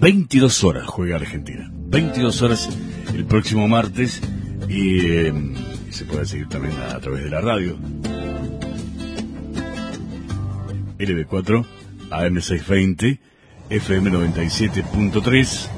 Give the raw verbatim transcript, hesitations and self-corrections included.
veintidós horas juega Argentina. veintidós horas el próximo martes. Y eh, se puede seguir también a, a través de la radio. L B cuatro, A M seiscientos veinte, F M noventa y siete punto tres.